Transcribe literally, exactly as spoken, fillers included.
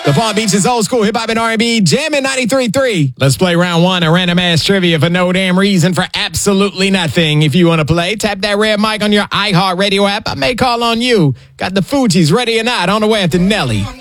The Palm Beach is old school hip hop and R and B, jamming ninety-three point three. Let's play round one of random ass trivia for no damn reason for absolutely nothing. If you want to play, tap that red mic on your iHeartRadio app. I may call on you. Got the Fugees ready or not on the way after Nelly.